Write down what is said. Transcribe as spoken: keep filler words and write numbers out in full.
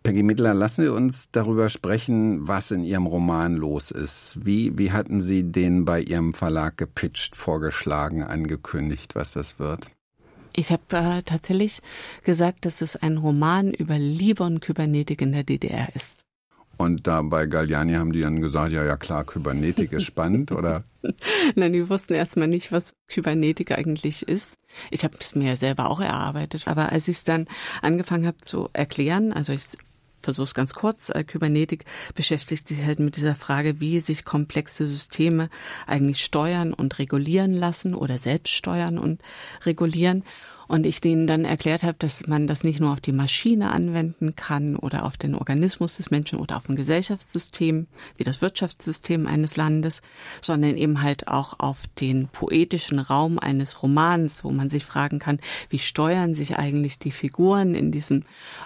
Peggy Mittler, lassen Sie uns darüber sprechen, was in Ihrem Roman los ist. Wie, wie hatten Sie den bei Ihrem Verlag gepitcht, vorgeschlagen, angekündigt, was das wird? Ich habe äh, tatsächlich gesagt, dass es ein Roman über Liebe und Kybernetik in der D D R ist. Und da bei Galliani haben die dann gesagt, ja, ja klar, Kybernetik ist spannend, oder? Nein, die wussten erstmal nicht, was Kybernetik eigentlich ist. Ich habe es mir ja selber auch erarbeitet. Aber als ich es dann angefangen habe zu erklären, also ich versuche es ganz kurz, äh, Kybernetik beschäftigt sich halt mit dieser Frage, wie sich komplexe Systeme eigentlich steuern und regulieren lassen oder selbst steuern und regulieren. Und ich denen dann erklärt habe, dass man das nicht nur auf die Maschine anwenden kann oder auf den Organismus des Menschen oder auf ein Gesellschaftssystem, wie das Wirtschaftssystem eines Landes, sondern eben halt auch auf den poetischen Raum eines Romans, wo man sich fragen kann, wie steuern sich eigentlich die Figuren in diesem